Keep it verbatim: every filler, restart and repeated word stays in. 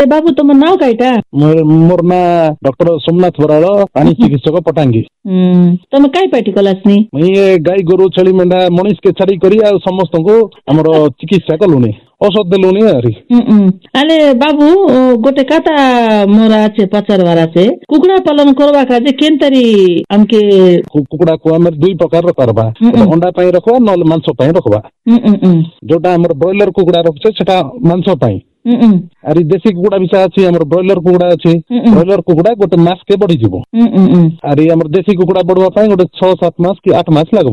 ए बाबू तुम नाव कईटा? मोर ना डॉक्टर सोमनाथ बराड़ प्राणी चिकित्सक पटांगी। तुम कई पार्टी कलासनी? मुझे गाई गोरु छेली मेंढा मनीष के छाड़ी करी आ समस्त को हमर चिकित्सा कलुनी औषध देलुनी आरी। अरे बाबू गोटे कथा मोर आछे पचारवार आछे कुकुड़ा पालन करबा का जे केनतरी हमके कुकुड़ा को हमर दुई प्रकार रो करबा अंडा पई रखबा नल मांस पई रखबा। जोटा हमर ब्रॉयलर कुकुड़ा रखछे सेटा मांस पई अरे देसी कुकुड़ा भी अच्छी हमर ब्रॉयलर कुकुड़ा अच्छी ब्रॉयलर कुकुड़ा गोटे मास के बढ़ी जीवो अरे हमर देसी कुकुड़ा बढ़वा पाए गोटे छह सात मास कि आठ मास लगबो।